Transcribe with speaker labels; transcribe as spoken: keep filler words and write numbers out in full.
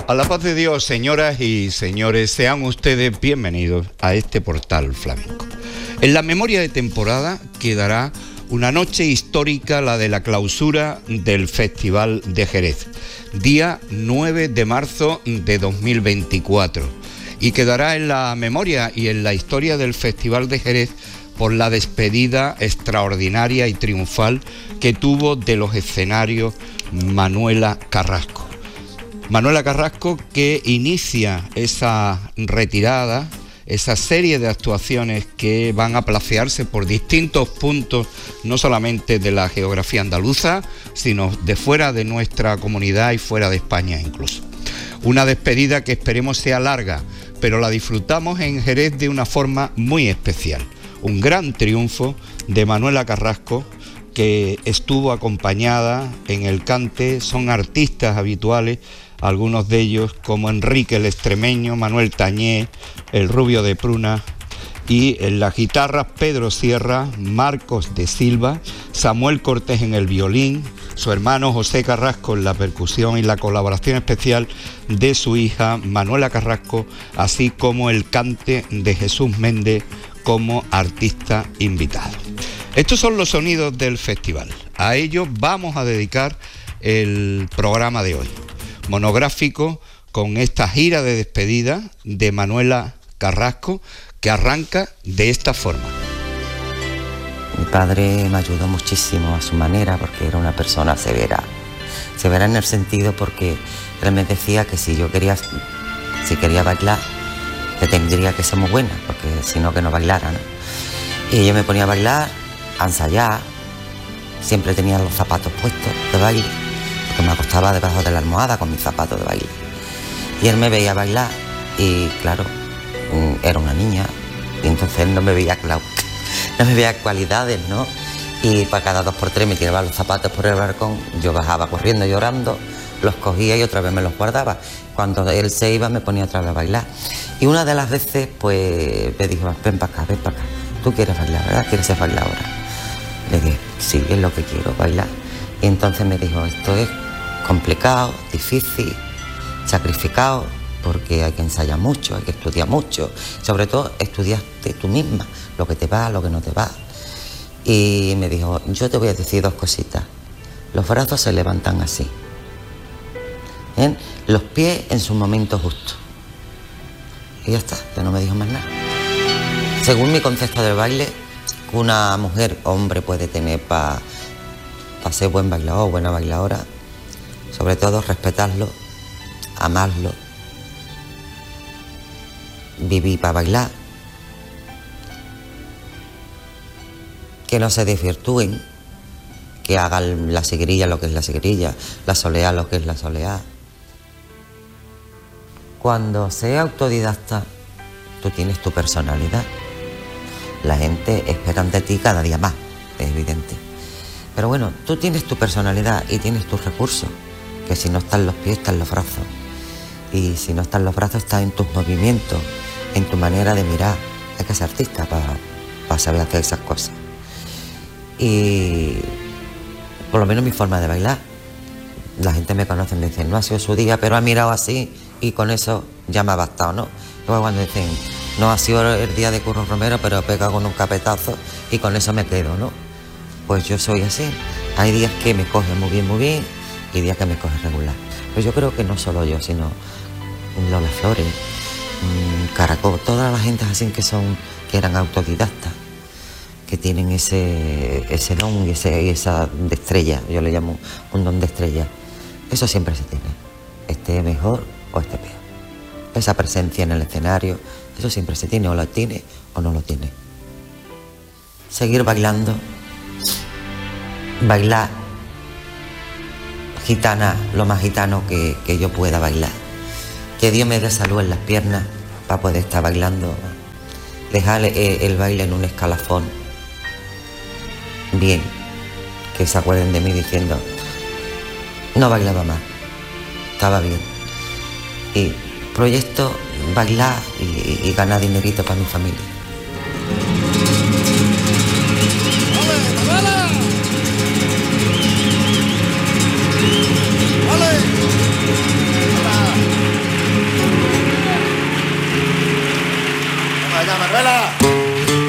Speaker 1: A la paz de Dios, señoras y señores, sean ustedes bienvenidos a este portal flamenco. En la memoria de temporada quedará una noche histórica, la de la clausura del Festival de Jerez, día nueve de marzo de dos mil veinticuatro, y quedará en la memoria y en la historia del Festival de Jerez por la despedida extraordinaria y triunfal que tuvo de los escenarios Manuela Carrasco. Manuela Carrasco, que inicia esa retirada, esa serie de actuaciones que van a placearse por distintos puntos, no solamente de la geografía andaluza, sino de fuera de nuestra comunidad y fuera de España incluso. Una despedida que esperemos sea larga, pero la disfrutamos en Jerez de una forma muy especial. Un gran triunfo de Manuela Carrasco, que estuvo acompañada en el cante, son artistas habituales, algunos de ellos como Enrique el Extremeño, Manuel Tañé, el Rubio de Pruna, y en las guitarras Pedro Sierra, Marcos de Silva, Samuel Cortés en el violín, su hermano José Carrasco en la percusión y la colaboración especial de su hija Manuela Carrasco, así como el cante de Jesús Méndez como artista invitado. Estos son los sonidos del festival. A ellos vamos a dedicar el programa de hoy, monográfico con esta gira de despedida de Manuela Carrasco, que arranca de esta forma.
Speaker 2: Mi padre me ayudó muchísimo a su manera, porque era una persona severa. Severa en el sentido porque él me decía que si yo quería, si quería bailar, que tendría que ser muy buena, porque si no, que no bailara, ¿no? Y yo me ponía a bailar, a ensayar, siempre tenía los zapatos puestos de baile, porque me acostaba debajo de la almohada con mis zapatos de baile. Y él me veía bailar y, claro, era una niña, y entonces él no me veía, claro, no me veía cualidades, ¿no? Y para cada dos por tres me tiraba los zapatos por el balcón, yo bajaba corriendo llorando, los cogía y otra vez me los guardaba. Cuando él se iba me ponía otra vez a bailar. Y una de las veces pues me dijo, ven para acá, ven para acá, tú quieres bailar, ¿verdad? ¿Quieres ser bailadora? Le dije, sí, es lo que quiero, bailar. Y entonces me dijo, esto es complicado, difícil, sacrificado, porque hay que ensayar mucho, hay que estudiar mucho, sobre todo estudiarte tú misma, lo que te va, lo que no te va. Y me dijo, yo te voy a decir dos cositas, los brazos se levantan así, ¿bien? Los pies en su momento justo. Y ya está, ya no me dijo más nada. Según mi concepto del baile, una mujer o hombre puede tener para pa ser buen bailador o buena bailadora, sobre todo respetarlo, amarlo, vivir para bailar, que no se desvirtúen, que hagan la seguirilla lo que es la seguirilla, la soleá lo que es la soleá. Cuando seas autodidacta, tú tienes tu personalidad. La gente espera de ti cada día más, es evidente. Pero bueno, tú tienes tu personalidad y tienes tus recursos, que si no están los pies, están los brazos. Y si no están los brazos, están en tus movimientos, en tu manera de mirar. Hay que ser artista para, para saber hacer esas cosas. Y por lo menos mi forma de bailar. La gente me conoce y me dice, no ha sido su día, pero ha mirado así y con eso ya me ha bastado, ¿no? Luego cuando dicen, no ha sido el día de Curro Romero, pero he pegado con un capetazo y con eso me quedo, ¿no? Pues yo soy así. Hay días que me cogen muy bien, muy bien, y días que me cogen regular. Pues yo creo que no solo yo, sino Lola Flores, Caracol, toda la gente así que son, que eran autodidactas, que tienen ese, ese don y ese, esa de estrella, yo le llamo un don de estrella. Eso siempre se tiene, esté mejor o esté peor. Esa presencia en el escenario, eso siempre se tiene, o lo tiene o no lo tiene. Seguir bailando, bailar gitana, lo más gitano que, que yo pueda bailar. Que Dios me dé salud en las piernas para poder estar bailando. Dejar el, el baile en un escalafón. Bien, que se acuerden de mí diciendo, no bailaba más, estaba bien. Y proyecto bailar y, y ganar dinerito para mi familia.
Speaker 3: ¡Vale! ¡Vale! allá, Manuela.